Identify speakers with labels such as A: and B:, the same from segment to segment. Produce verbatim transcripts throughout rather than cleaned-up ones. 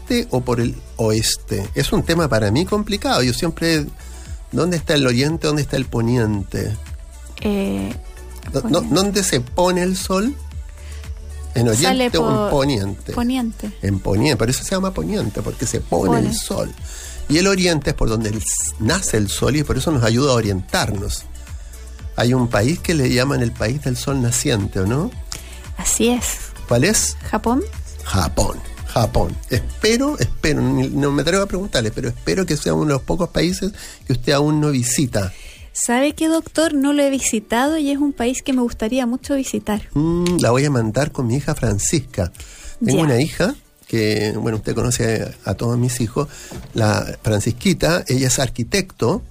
A: este o por el oeste? Es un tema para mí complicado. Yo siempre... ¿Dónde está el oriente? ¿Dónde está el poniente?
B: Eh,
A: no, no, ¿Dónde se pone el sol? ¿En oriente o en poniente?
B: Poniente.
A: En poniente, por eso se llama poniente, porque se pone, pone el sol. Y el oriente es por donde el, nace el sol y por eso nos ayuda a orientarnos. Hay un país que le llaman el país del sol naciente, ¿o no?
B: Así es.
A: ¿Cuál es?
B: Japón.
A: Japón, Japón. Espero, espero, no me atrevo a preguntarle, pero espero que sea uno de los pocos países que usted aún no visita.
B: ¿Sabe qué, doctor? No lo he visitado y es un país que me gustaría mucho visitar.
A: Mm, la voy a mandar con mi hija Francisca. Tengo
B: Ya.
A: una hija que, bueno, usted conoce a, a todos mis hijos, la Francisquita, ella es arquitecto.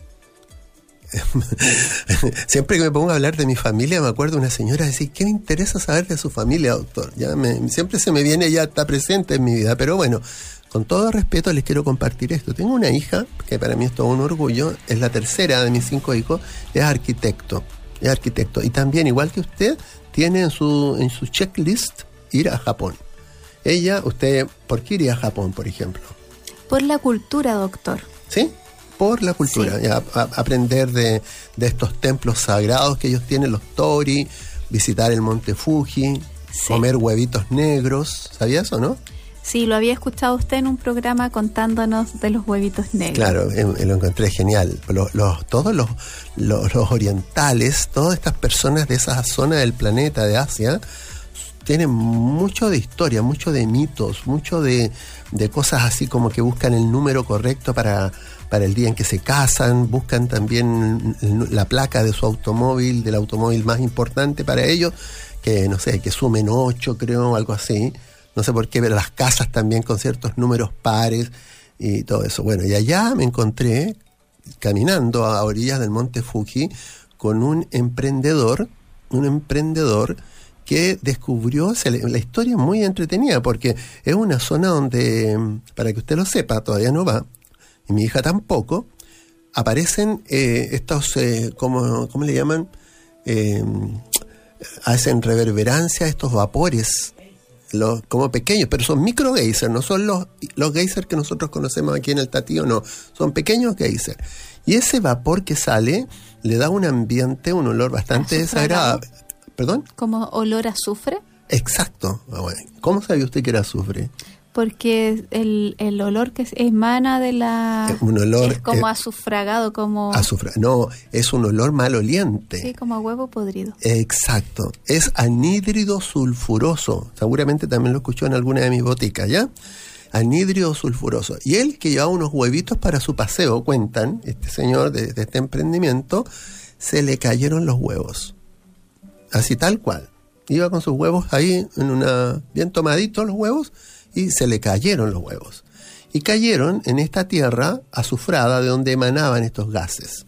A: Siempre que me pongo a hablar de mi familia me acuerdo de una señora decir, ¿qué me interesa saber de su familia, doctor? Ya me, siempre se me viene, ya está presente en mi vida, pero bueno, con todo respeto les quiero compartir esto. Tengo una hija, que para mí es todo un orgullo, es la tercera de mis cinco hijos, es arquitecto, es arquitecto. Y también, igual que usted, tiene en su, en su checklist ir a Japón. Ella, usted, ¿por qué iría a Japón, por ejemplo?
B: Por la cultura, doctor.
A: ¿Sí? Por la cultura.
B: Sí.
A: Ya, a, aprender de, de estos templos sagrados que ellos tienen, los tori, visitar el monte Fuji,
B: Sí.
A: comer huevitos negros. ¿Sabía eso, no?
B: Sí, lo había escuchado usted en un programa contándonos de los huevitos negros.
A: Claro, eh, lo encontré genial. Los, los, todos los, los, los orientales, todas estas personas de esa zona del planeta de Asia, tienen mucho de historia, mucho de mitos, mucho de, de cosas así como que buscan el número correcto para, para el día en que se casan, buscan también la placa de su automóvil, del automóvil más importante para ellos, que no sé, que sumen ocho, creo, algo así. No sé por qué, pero las casas también con ciertos números pares y todo eso. Bueno, y allá me encontré caminando a orillas del monte Fuji con un emprendedor, un emprendedor que descubrió, se le, la historia es muy entretenida porque es una zona donde, para que usted lo sepa, todavía no va, y mi hija tampoco, aparecen eh, estos, eh, ¿cómo, ¿cómo le llaman? Eh, hacen reverberancia estos vapores, los, como pequeños, pero son micro geysers, no son los, los geysers que nosotros conocemos aquí en el Tatío, no, son pequeños geysers. Y ese vapor que sale le da un ambiente, un olor bastante desagradable. ¿Perdón?
B: ¿Como olor a azufre?
A: Exacto. ¿Cómo sabía usted que era azufre?
B: Porque el, el olor que emana de la...
A: Un olor...
B: Es como
A: eh,
B: azufragado, como...
A: Azufra, no, es un olor maloliente.
B: Sí, como a huevo podrido.
A: Exacto. Es anhídrido sulfuroso. Seguramente también lo escuchó en alguna de mis boticas, ¿ya? Anhídrido sulfuroso. Y él que llevaba unos huevitos para su paseo, cuentan, este señor de, de este emprendimiento, se le cayeron los huevos. Así tal cual. Iba con sus huevos ahí, en una bien tomaditos los huevos, y se le cayeron los huevos. Y cayeron en esta tierra azufrada de donde emanaban estos gases.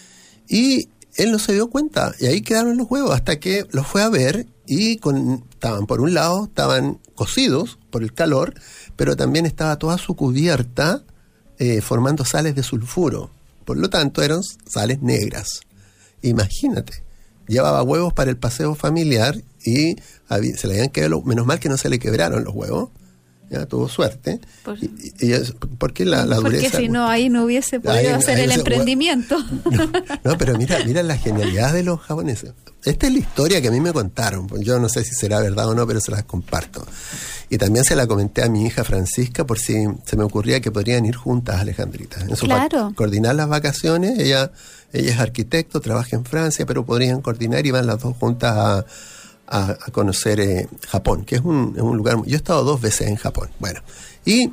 A: Y él no se dio cuenta, y ahí quedaron los huevos, hasta que los fue a ver, y con, estaban por un lado, estaban cocidos por el calor, pero también estaba toda su cubierta eh, formando sales de sulfuro. Por lo tanto, eran sales negras. Imagínate. Llevaba huevos para el paseo familiar y había, se le habían quedado, menos mal que no se le quebraron los huevos, ya tuvo suerte. Por, y, y es, porque la, la
B: porque
A: dureza.
B: Porque si no, ahí no hubiese podido ahí, hacer ahí el emprendimiento.
A: No, no, pero mira, mira la genialidad de los japoneses. Esta es la historia que a mí me contaron. Yo no sé si será verdad o no, pero se las comparto. Y también se la comenté a mi hija Francisca por si se me ocurría que podrían ir juntas, Alejandrita. En su
B: claro.
A: Coordinar las vacaciones. Ella, ella es arquitecto, trabaja en Francia, pero podrían coordinar y van las dos juntas a, a, a conocer eh, Japón, que es un, es un lugar... Yo he estado dos veces en Japón. Bueno, y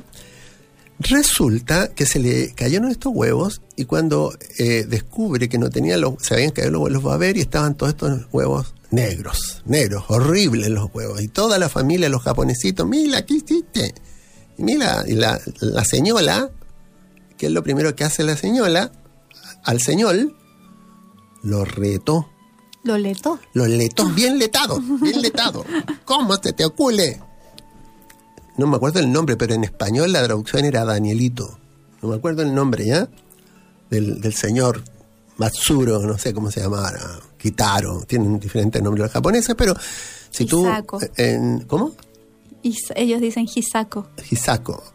A: resulta que se le cayeron estos huevos y cuando eh, descubre que no tenía los... Se habían caído los huevos, los va a ver y estaban todos estos huevos negros, negros, horribles los huevos. Y toda la familia, los japonesitos, mira, ¿qué hiciste? Y mira, y la, la señora, que es lo primero que hace la señora, al señor, lo retó.
B: ¿Lo letó?
A: Lo letó, bien letado, bien letado. ¿Cómo se te ocurre? No me acuerdo el nombre, pero en español la traducción era Danielito. No me acuerdo el nombre, ¿ya? Del, del señor Matsuro, no sé cómo se llamara. Kitaro, tienen diferentes nombres los japoneses, pero si
B: Hisako.
A: tú... En, ¿Cómo?
B: Is, ellos dicen Hisako.
A: Hisako.